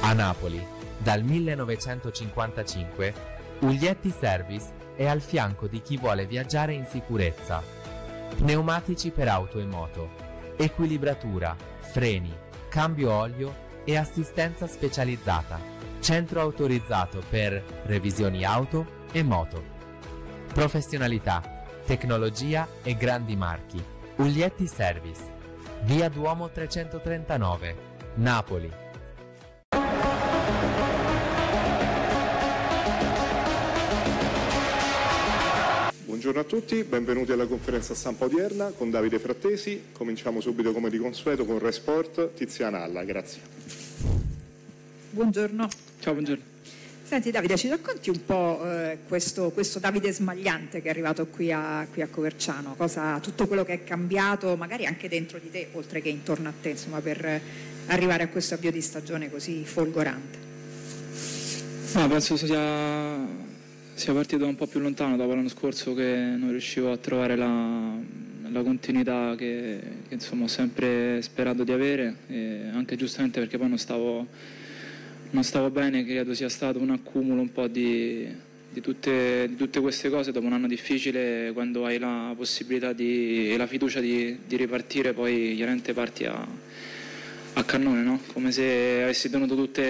A Napoli, dal 1955, Uglietti Service è al fianco di chi vuole viaggiare in sicurezza. Pneumatici per auto e moto, equilibratura, freni, cambio olio e assistenza specializzata. Centro autorizzato per revisioni auto e moto. Professionalità, tecnologia e grandi marchi. Uglietti Service. Via Duomo 339, Napoli. Buongiorno a tutti, benvenuti alla conferenza stampa odierna con Davide Frattesi. Cominciamo subito come di consueto con Rai Sport, Tiziana Alla, grazie. Buongiorno. Ciao, buongiorno. Senti Davide, ci racconti un po' questo Davide smagliante che è arrivato qui a Coverciano, tutto quello che è cambiato, magari anche dentro di te, oltre che intorno a te, insomma, per arrivare a questo avvio di stagione così folgorante? Penso sia partito un po' più lontano dopo l'anno scorso, che non riuscivo a trovare la continuità che insomma ho sempre sperato di avere, e anche giustamente perché poi non stavo bene. Credo sia stato un accumulo un po' di tutte queste cose dopo un anno difficile. Quando hai la possibilità e la fiducia di ripartire, poi chiaramente parti a cannone, no? Come se avessi tenuto tutte